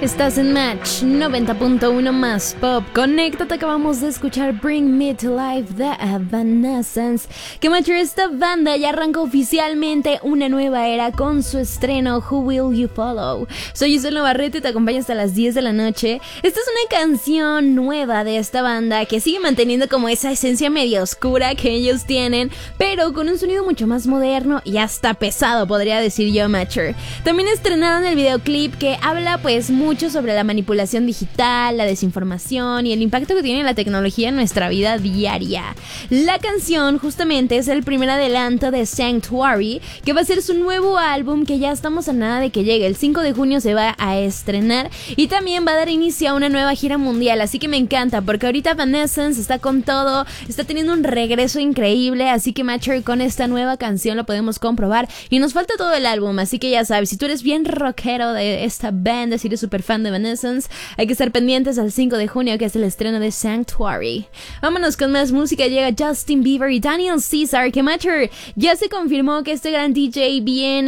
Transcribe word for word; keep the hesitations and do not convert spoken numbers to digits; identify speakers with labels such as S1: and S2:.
S1: Estás en Match noventa punto uno más Pop. Conéctate, acabamos de escuchar Bring Me to Life de Evanescence. Que Match, esta banda ya arrancó oficialmente una nueva era con su estreno Who Will You Follow. Soy Giselle Navarrete y te acompaño hasta las diez de la noche. Esta es una canción nueva de esta banda que sigue manteniendo como esa esencia media oscura que ellos tienen, pero con un sonido mucho más moderno y hasta pesado, podría decir yo, Matcher. También estrenaron el videoclip que habla pues mucho sobre la manipulación digital, la desinformación y el impacto que tiene la tecnología en nuestra vida diaria. La canción justamente es el primer adelanto de Sanctuary, que va a ser su nuevo álbum que ya estamos a nada de que llegue. El cinco de junio se va a estrenar y también va a dar inicio a una nueva gira mundial, así que me encanta porque ahorita Evanescence está con todo, está teniendo un regreso increíble, así que Matcher, con esta nueva canción lo podemos comprobar y nos falta todo el álbum, así que ya sabes, si tú eres bien rockero de esta banda, si eres súper fan de Evanescence, hay que estar pendientes al cinco de junio, que es el estreno de Sanctuary. Vámonos con más música. Llega Justin Bieber y Daniel Caesar, que Matcher, ya se confirmó que este gran D J viene